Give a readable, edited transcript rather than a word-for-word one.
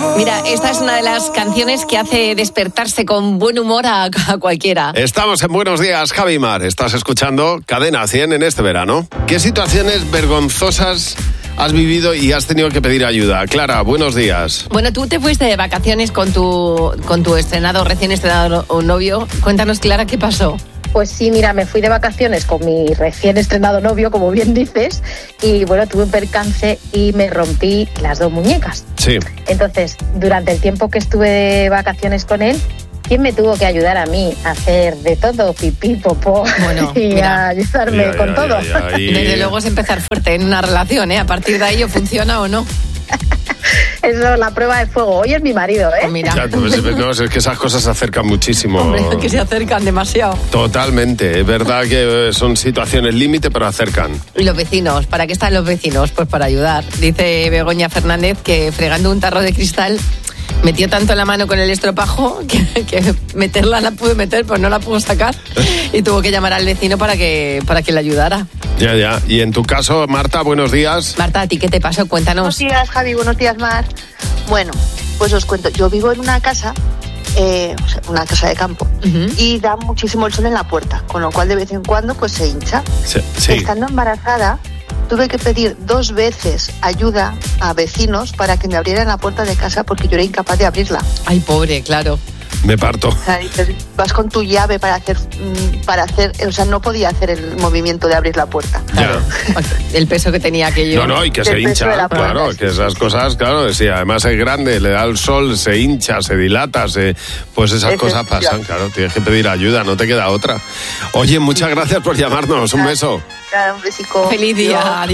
Mira, esta es una de las canciones que hace despertarse con buen humor a cualquiera. Estamos en Buenos Días, Javi Mar. Estás escuchando Cadena 100 en este verano. ¿Qué situaciones vergonzosas has vivido y has tenido que pedir ayuda? Clara, buenos días. Bueno, tú te fuiste de vacaciones con tu recién estrenado novio. Cuéntanos, Clara, ¿qué pasó? Pues sí, mira, me fui de vacaciones con mi recién estrenado novio, como bien dices, y bueno, tuve un percance y me rompí las 2 muñecas. Sí. Entonces, durante el tiempo que estuve de vacaciones con él, ¿quién me tuvo que ayudar a mí a hacer de todo, pipí, popó, bueno, y a ayudarme con todo? Desde luego es empezar fuerte en una relación, ¿eh? A partir de ahí o funciona o no. Eso es la prueba de fuego. Hoy es mi marido, ¿eh? Pues mira. Ya, pues, no, es que esas cosas se acercan muchísimo. Hombre, que se acercan demasiado. Totalmente. Es verdad que son situaciones límite, pero acercan. ¿Y los vecinos? ¿Para qué están los vecinos? Pues para ayudar. Dice Begoña Fernández que fregando un tarro de cristal metió tanto la mano con el estropajo que meterla la pude meter, pero no la pudo sacar. Y tuvo que llamar al vecino para que le ayudara. Ya. Y en tu caso, Marta, buenos días. Marta, ¿a ti qué te pasó? Cuéntanos. Buenos días, Javi. Buenos días, Mar. Bueno, pues os cuento. Yo vivo en una casa, una casa de campo, y da muchísimo el sol en la puerta, con lo cual de vez en cuando pues se hincha. Sí. Estando embarazada, tuve que pedir 2 veces ayuda a vecinos para que me abrieran la puerta de casa porque yo era incapaz de abrirla. Ay, pobre, claro. Me parto. O sea, vas con tu llave para hacer, o sea, no podía hacer el movimiento de abrir la puerta. Claro. El peso que tenía aquello. No, y que se hincha, claro, que esas cosas, claro, si además es grande, le da el sol, se hincha, se dilata, pues esas cosas pasan, claro, tienes que pedir ayuda, no te queda otra. Oye, muchas gracias por llamarnos, un beso. Un besico. Feliz día.